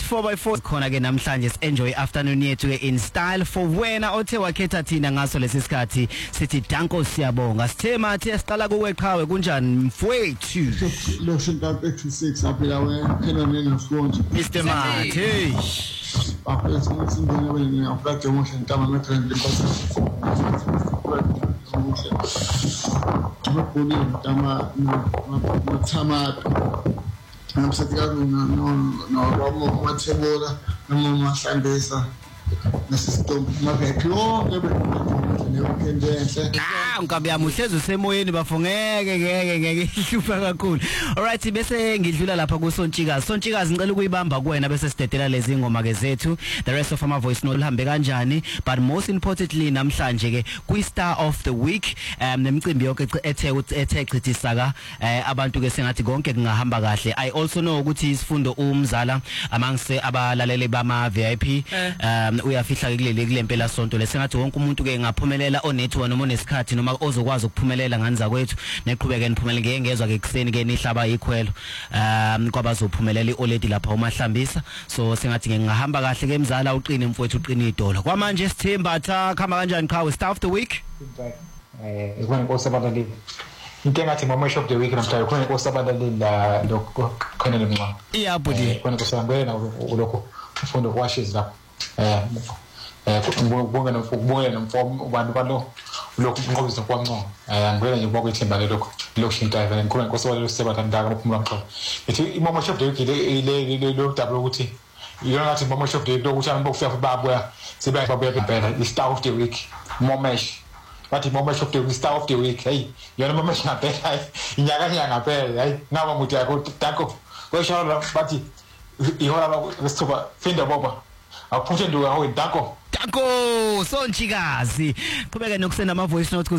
4x4 khona ke namhlanje enjoy afternoon yethu ke in style for wena othe wakhetha thina ngaso lesisikhathi sithi danko siyabonga sithe mathe siqala kuweqhawe kunjani mfowethu lo shinta 86 aphila wena nesifonto Mr. Mathe after something ngene after emotion tama metrend lepasa ngiboni tama mathama namsetika no wathebola noma mahlambisa nesistomp mabhekho yonke nekendenhle Nkabi yami uhlezi usemoyeni ngeke ihlupha kakhulu. Alright bese ngidlula lapha kuSontshikazi. Sontshikazi ngicela ukuyibamba kuwena bese sidedela lezi ngoma ke zethu. The rest of our voice note lihambe kanjani, but most importantly namhlanje ke kwi-star of the week nemicimbi yonke ethe chithisaka abantu ke sengathi konke kungahamba kahle. I also know ukuthi isifundo umzala amangise abalaleli bama VIP uyafihla ke kule mpela sonto lesengathi wonke umuntu ke ngaphumelela onethiwa noma onesikhathi noma ozokwazi ukuphumelela nganza kwethu neqhubeke niphumelele ngeke ngezwe ke kuseni ke nihlaba ikhwelo kwabazophumelela ioledi lapha umahlambisa so sengathi ngingahamba kahle ke mzala uqine mfowethu uqine idolo kwamanje sithemba tha khama kanjani Qhawe star of the week ikona inkosi abadaleli into engathi mama shop the week namhlanje khona inkosi abadaleli la lokho khona lemncane iyabudi khona kusangena lokho ufundo washes lapha kubonga nomfomo abantu balo lokho unqobisa kwaNcongwe ngivela nje ubona ithemba lokho shinta vele ngikhona inkosi walelo sebathandaka ngophumula mqobo ithi imama shop the week le double ukuthi yona ngathi mama shop the week ukuthi abantu bokufika babuya sebabuya phela i star of the week momesh bathi mama shop the week star of the week hey yona mama ngaphela inyaka ngaphela hey ngaba muthi yakho danko kweshona bathi ihora lesithuba finda boba aphuthe nduka ho danko Sontshikazi qhubeka nokusenda ama voice note ku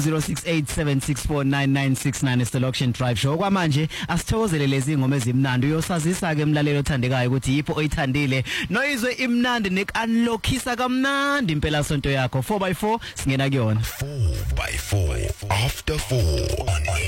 0687649969 is the Loction Drive show kwamanje asithokozele lezi ngoma ezimnandi uyosazisa ke emlalelo othandekayo ukuthi yipho oyithandile noyizwe imnandi nekunlockisa kamnandi impela sonto yakho 4x4 singena kuyona 4x4 after 4 on